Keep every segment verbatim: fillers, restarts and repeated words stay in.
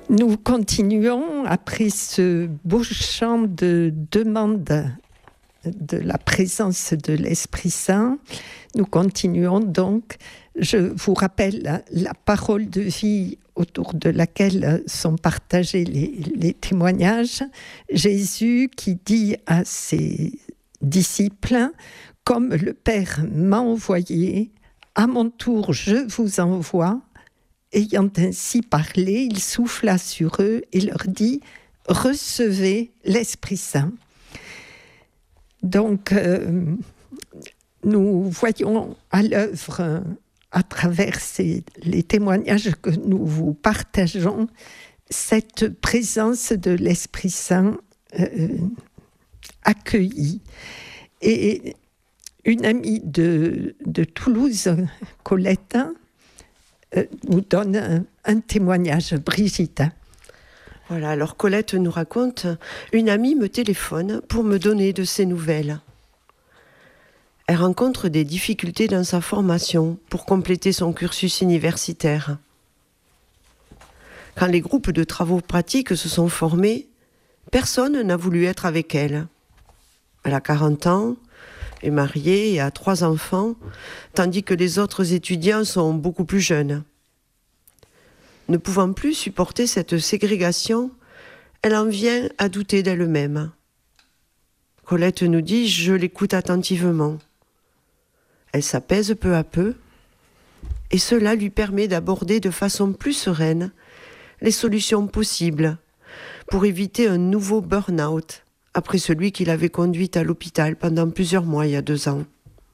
Nous continuons, après ce beau chant de demande de la présence de l'Esprit Saint, nous continuons donc. Je vous rappelle la, la parole de vie autour de laquelle sont partagés les, les témoignages. Jésus qui dit à ses disciples, « Comme le Père m'a envoyé, à mon tour je vous envoie. » Ayant ainsi parlé, il souffla sur eux et leur dit « Recevez l'Esprit Saint ». Donc, euh, nous voyons à l'œuvre, à travers ces, les témoignages que nous vous partageons, cette présence de l'Esprit Saint euh, accueillie. Et une amie de, de Toulouse, Colette, euh, nous donne un, un témoignage. Brigitte. Voilà, alors Colette nous raconte « Une amie me téléphone pour me donner de ses nouvelles. Elle rencontre des difficultés dans sa formation pour compléter son cursus universitaire. Quand les groupes de travaux pratiques se sont formés, personne n'a voulu être avec elle. Elle a quarante ans, est mariée et a trois enfants, tandis que les autres étudiants sont beaucoup plus jeunes. Ne pouvant plus supporter cette ségrégation, elle en vient à douter d'elle-même. Colette nous dit « Je l'écoute attentivement. » Elle s'apaise peu à peu, et cela lui permet d'aborder de façon plus sereine les solutions possibles pour éviter un nouveau burn-out après celui qui l'avait conduite à l'hôpital pendant plusieurs mois il y a deux ans.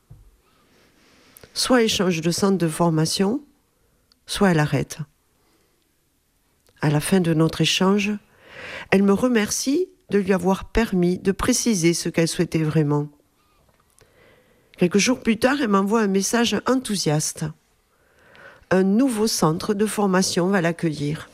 Soit elle change de centre de formation, soit elle arrête. À la fin de notre échange, elle me remercie de lui avoir permis de préciser ce qu'elle souhaitait vraiment. Quelques jours plus tard, elle m'envoie un message enthousiaste. Un nouveau centre de formation va l'accueillir.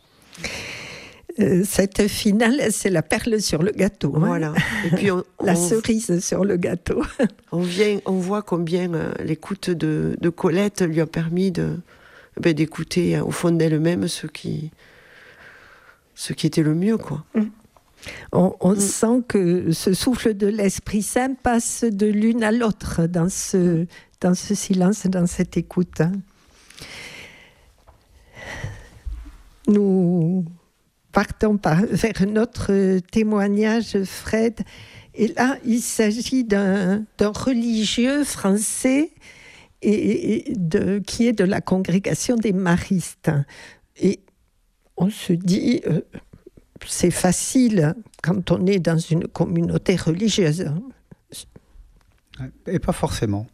Euh, cette finale, c'est la perle sur le gâteau. Hein. Voilà. Et puis on, la on, cerise sur le gâteau. on, vient, on voit combien euh, l'écoute de, de Colette lui a permis de, ben, d'écouter euh, au fond d'elle-même ce qui, ce qui était le mieux, quoi. Mmh. On, on mmh. sent que ce souffle de l'Esprit Saint passe de l'une à l'autre dans ce, dans ce silence, dans cette écoute. Nous partons par, vers notre témoignage, Fred. Et là, il s'agit d'un, d'un religieux français et, et de, qui est de la congrégation des Maristes. Et on se dit... Euh, c'est facile quand on est dans une communauté religieuse. Et pas forcément.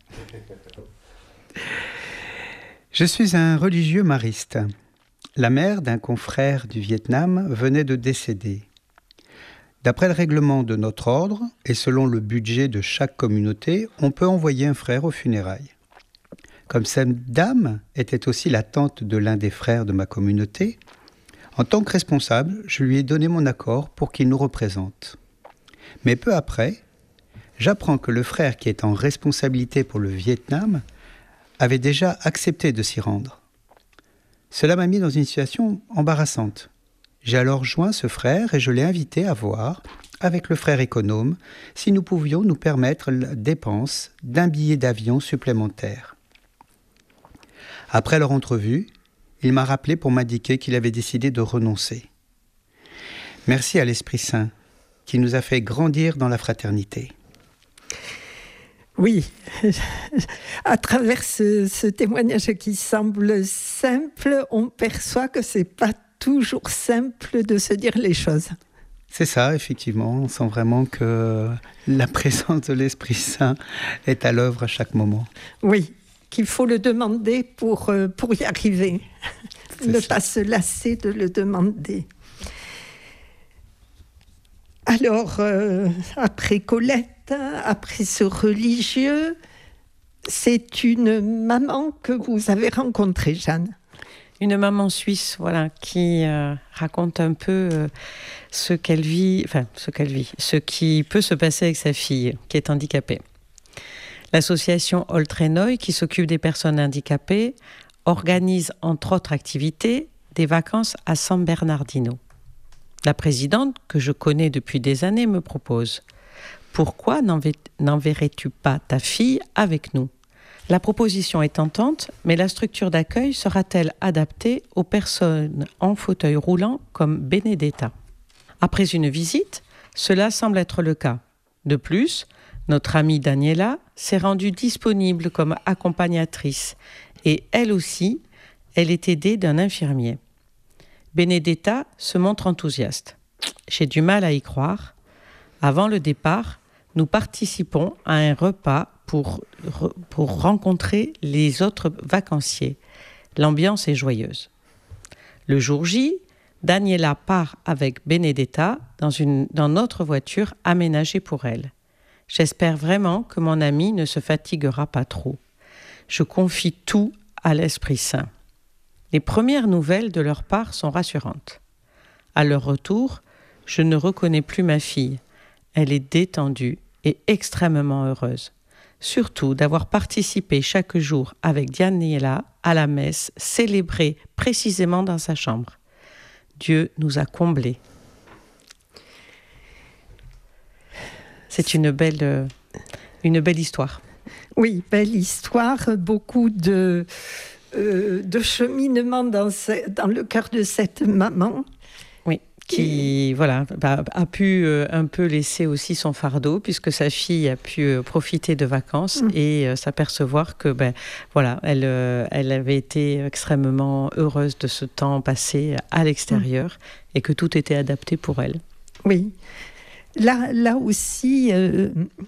Je suis un religieux mariste. La mère d'un confrère du Vietnam venait de décéder. D'après le règlement de notre ordre, et selon le budget de chaque communauté, on peut envoyer un frère aux funérailles. Comme cette dame était aussi la tante de l'un des frères de ma communauté, en tant que responsable, je lui ai donné mon accord pour qu'il nous représente. Mais peu après, j'apprends que le frère qui est en responsabilité pour le Vietnam avait déjà accepté de s'y rendre. Cela m'a mis dans une situation embarrassante. J'ai alors joint ce frère et je l'ai invité à voir, avec le frère économe, si nous pouvions nous permettre la dépense d'un billet d'avion supplémentaire. Après leur entrevue, il m'a rappelé pour m'indiquer qu'il avait décidé de renoncer. Merci à l'Esprit Saint, qui nous a fait grandir dans la fraternité. Oui, à travers ce, ce témoignage qui semble simple, on perçoit que c'est pas toujours simple de se dire les choses. C'est ça, effectivement. On sent vraiment que la présence de l'Esprit Saint est à l'œuvre à chaque moment. Oui. Qu'il faut le demander pour, euh, pour y arriver. C'est ne ça. pas se lasser de le demander. Alors, euh, après Colette, après ce religieux, c'est une maman que vous avez rencontrée, Jeanne. Une maman suisse, voilà, qui euh, raconte un peu euh, ce qu'elle vit, enfin, ce qu'elle vit, ce qui peut se passer avec sa fille, qui est handicapée. L'association Oltrenoy, qui s'occupe des personnes handicapées, organise entre autres activités des vacances à San Bernardino. La présidente, que je connais depuis des années, me propose « Pourquoi n'enverrais-tu pas ta fille avec nous ?» La proposition est tentante, mais la structure d'accueil sera-t-elle adaptée aux personnes en fauteuil roulant comme Benedetta ? Après une visite, cela semble être le cas. De plus, notre amie Daniela s'est rendue disponible comme accompagnatrice et elle aussi, elle est aidée d'un infirmier. Benedetta se montre enthousiaste. J'ai du mal à y croire. Avant le départ, nous participons à un repas pour, pour rencontrer les autres vacanciers. L'ambiance est joyeuse. Le jour J, Daniela part avec Benedetta dans, une, dans notre voiture aménagée pour elle. J'espère vraiment que mon amie ne se fatiguera pas trop. Je confie tout à l'Esprit Saint. Les premières nouvelles de leur part sont rassurantes. À leur retour, je ne reconnais plus ma fille. Elle est détendue et extrêmement heureuse. Surtout d'avoir participé chaque jour avec Daniela à la messe célébrée précisément dans sa chambre. Dieu nous a comblés. C'est une belle, une belle histoire. Oui, belle histoire, beaucoup de, euh, de cheminement dans, ce, dans le cœur de cette maman. Oui, qui Et... voilà, bah, a pu euh, un peu laisser aussi son fardeau, puisque sa fille a pu euh, profiter de vacances mmh. et euh, s'apercevoir que ben, voilà, elle, euh, elle avait été extrêmement heureuse de ce temps passé à l'extérieur mmh. et que tout était adapté pour elle. Oui, là, là aussi... Euh...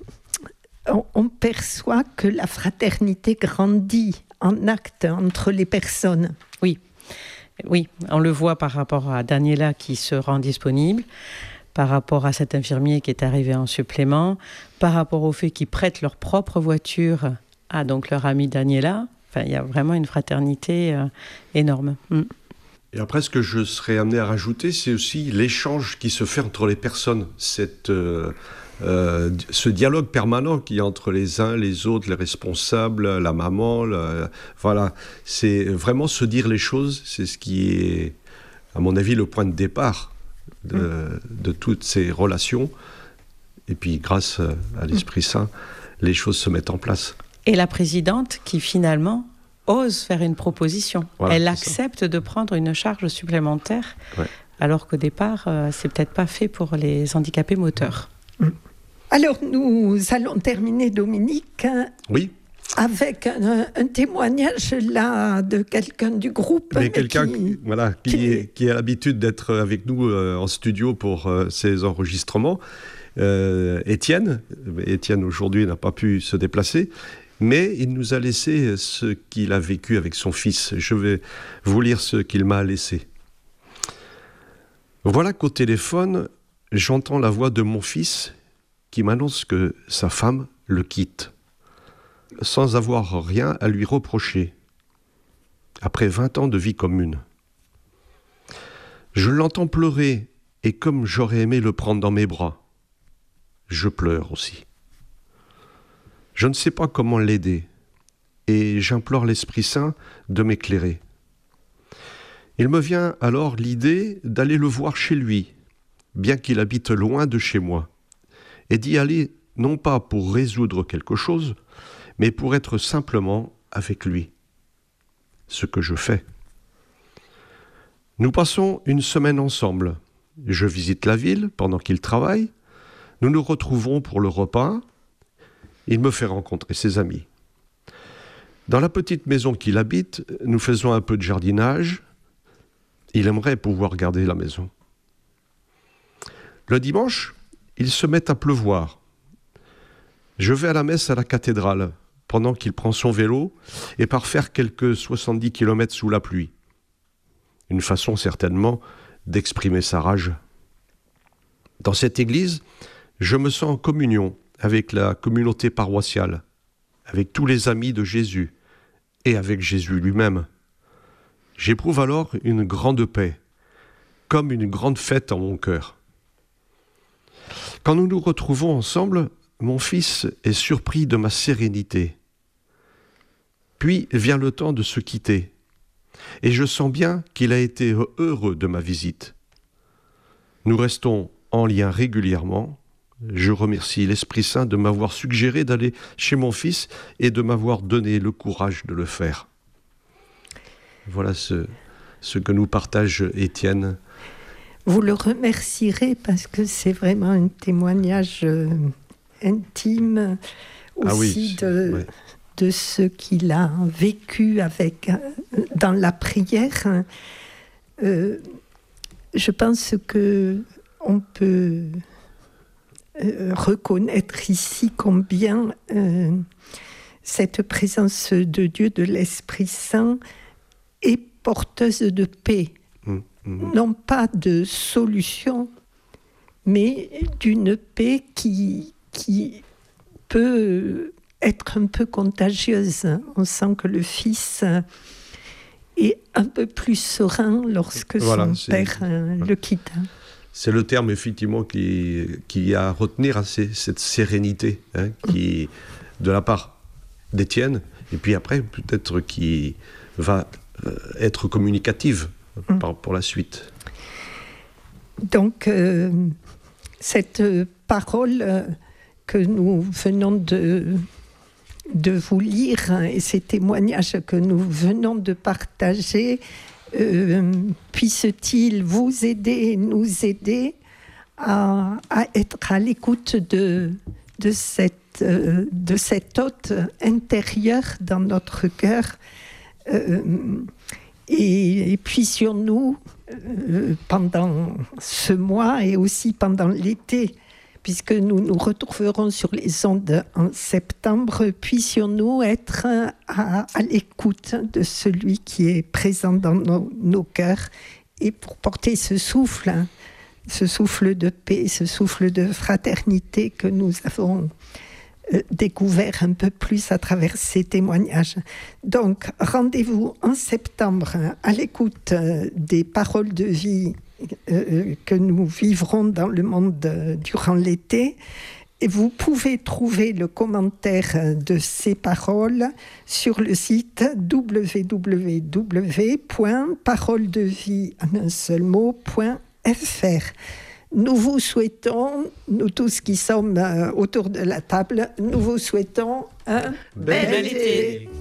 on perçoit que la fraternité grandit en acte entre les personnes. Oui, oui, on le voit par rapport à Daniela qui se rend disponible, par rapport à cet infirmier qui est arrivé en supplément, par rapport au fait qu'ils prêtent leur propre voiture à donc leur amie Daniela. Enfin, il y a vraiment une fraternité euh, énorme. Mm. Et après, ce que je serais amené à rajouter, c'est aussi l'échange qui se fait entre les personnes. Cette... Euh... Euh, ce dialogue permanent qu'il y a entre les uns, les autres, les responsables, la maman, la, voilà, c'est vraiment se dire les choses, c'est ce qui est, à mon avis, le point de départ de, mmh. de toutes ces relations. Et puis, grâce à l'Esprit Saint, les choses se mettent en place. Et la présidente qui, finalement, ose faire une proposition. Voilà, elle accepte ça. de prendre une charge supplémentaire, ouais. alors qu'au départ, euh, c'est peut-être pas fait pour les handicapés moteurs. Alors, nous allons terminer, Dominique, oui. avec un, un témoignage là de quelqu'un du groupe. Mais quelqu'un qui, qui, voilà, qui, qui... Est, qui a l'habitude d'être avec nous euh, en studio pour euh, ces enregistrements. Euh, Étienne, Étienne aujourd'hui n'a pas pu se déplacer, mais il nous a laissé ce qu'il a vécu avec son fils. Je vais vous lire ce qu'il m'a laissé. Voilà qu'au téléphone, j'entends la voix de mon fils qui m'annonce que sa femme le quitte, sans avoir rien à lui reprocher, après vingt ans de vie commune. Je l'entends pleurer, et comme j'aurais aimé le prendre dans mes bras, je pleure aussi. Je ne sais pas comment l'aider, et j'implore l'Esprit Saint de m'éclairer. Il me vient alors l'idée d'aller le voir chez lui, bien qu'il habite loin de chez moi, et d'y aller non pas pour résoudre quelque chose, mais pour être simplement avec lui. Ce que je fais. Nous passons une semaine ensemble. Je visite la ville pendant qu'il travaille. Nous nous retrouvons pour le repas. Il me fait rencontrer ses amis. Dans la petite maison qu'il habite, nous faisons un peu de jardinage. Il aimerait pouvoir garder la maison. Le dimanche, il se met à pleuvoir. Je vais à la messe à la cathédrale, pendant qu'il prend son vélo et part faire quelques soixante-dix kilomètres sous la pluie. Une façon certainement d'exprimer sa rage. Dans cette église, je me sens en communion avec la communauté paroissiale, avec tous les amis de Jésus et avec Jésus lui-même. J'éprouve alors une grande paix, comme une grande fête en mon cœur. Quand nous nous retrouvons ensemble, mon fils est surpris de ma sérénité. Puis vient le temps de se quitter. Et je sens bien qu'il a été heureux de ma visite. Nous restons en lien régulièrement. Je remercie l'Esprit Saint de m'avoir suggéré d'aller chez mon fils et de m'avoir donné le courage de le faire. Voilà ce, ce que nous partage Étienne. Vous le remercierez parce que c'est vraiment un témoignage euh, intime aussi ah oui, de, ouais. de ce qu'il a vécu avec, dans la prière. Euh, je pense qu'on peut euh, reconnaître ici combien euh, cette présence de Dieu, de l'Esprit Saint, est porteuse de paix. Mmh, mmh. Non pas de solution, mais d'une paix qui, qui peut être un peu contagieuse. On sent que le Fils est un peu plus serein lorsque voilà, son c'est, Père euh, voilà. le quitte. C'est le terme, effectivement, qui, qui a à retenir, c'est cette sérénité, hein, qui, de la part d'Étienne, et puis après, peut-être qui va euh, être communicative Mm. par, pour la suite. Donc, euh, cette parole euh, que nous venons de, de vous lire hein, et ces témoignages que nous venons de partager, euh, puisse-t-il vous aider et nous aider à, à être à l'écoute de, de, cette, euh, de cette hôte intérieure dans notre cœur. Euh, Et, et puissions-nous, euh, pendant ce mois et aussi pendant l'été, puisque nous nous retrouverons sur les ondes en septembre, puissions-nous être à, à l'écoute de celui qui est présent dans nos, nos cœurs et pour porter ce souffle, hein, ce souffle de paix, ce souffle de fraternité que nous avons Euh, découvert un peu plus à travers ces témoignages. Donc, rendez-vous en septembre hein, à l'écoute euh, des paroles de vie euh, que nous vivrons dans le monde euh, durant l'été. Et vous pouvez trouver le commentaire de ces paroles sur le site w w w point parole de vie en un seul mot point f r. Nous vous souhaitons, nous tous qui sommes euh, autour de la table, nous vous souhaitons un bel été.